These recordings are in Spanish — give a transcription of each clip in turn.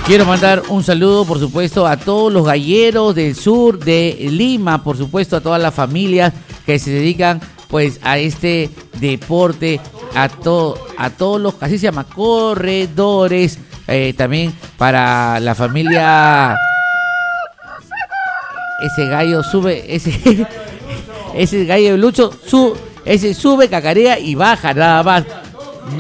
Quiero mandar un saludo, por supuesto, a todos los galleros del sur de Lima, por supuesto, a todas las familias que se dedican pues a este deporte, a todos los, así se llama, corredores, también para la familia. Ese gallo sube, ese gallo de Lucho, ese sube, cacarea y baja nada más. No.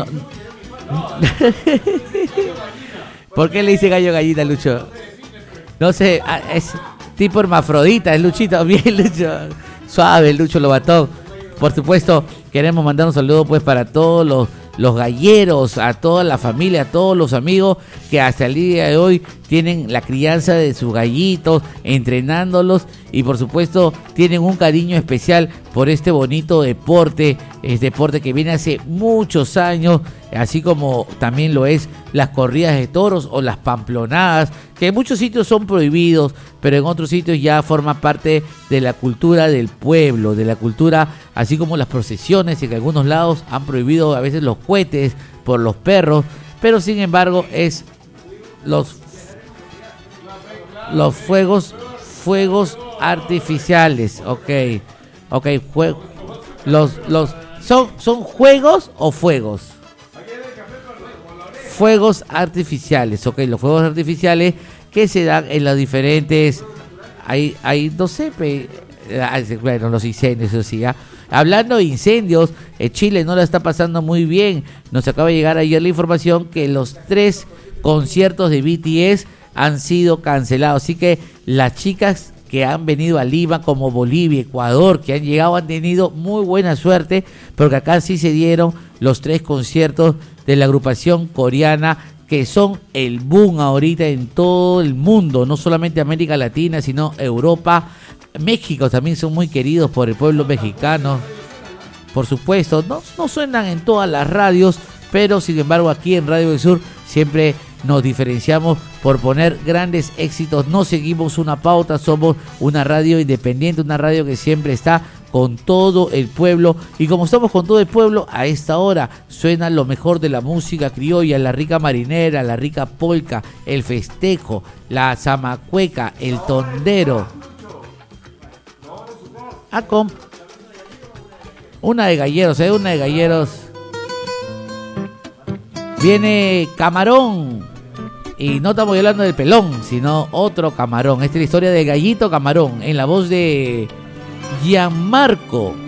¿Por qué le dice gallo gallina, Lucho? No sé, es tipo hermafrodita, es Luchito. Bien, Lucho. Suave, Lucho Lobatón. Por supuesto, queremos mandar un saludo pues para todos los galleros, a toda la familia, a todos los amigos que hasta el día de hoy tienen la crianza de sus gallitos, entrenándolos y por supuesto tienen un cariño especial por este bonito deporte, deporte que viene hace muchos años, así como también lo es las corridas de toros o las pamplonadas, que en muchos sitios son prohibidos, pero en otros sitios ya forma parte de la cultura del pueblo, de la cultura, así como las procesiones, en algunos lados han prohibido a veces los cohetes por los perros, pero sin embargo es los fuegos artificiales, son juegos o fuegos. Fuegos artificiales, los fuegos artificiales que se dan en las diferentes, hay no sé, bueno, los incendios, eso sí, hablando de incendios, Chile no la está pasando muy bien. Nos acaba de llegar ayer la información que los 3 conciertos de BTS han sido cancelados. Así que las chicas que han venido a Lima, como Bolivia, Ecuador, que han llegado, han tenido muy buena suerte, porque acá sí se dieron los 3 conciertos de la agrupación coreana, que son el boom ahorita en todo el mundo, no solamente América Latina, sino Europa. México también son muy queridos por el pueblo mexicano. Por supuesto, no suenan en todas las radios, pero sin embargo aquí en Radio del Sur siempre nos diferenciamos por poner grandes éxitos. No seguimos una pauta, somos una radio independiente, una radio que siempre está con todo el pueblo. Y como estamos con todo el pueblo, a esta hora suena lo mejor de la música criolla, la rica marinera, la rica polca, el festejo, la zamacueca, el tondero. Con una de galleros, viene Camarón, y no estamos hablando del pelón, sino otro Camarón. Esta es la historia de Gallito Camarón, en la voz de Gianmarco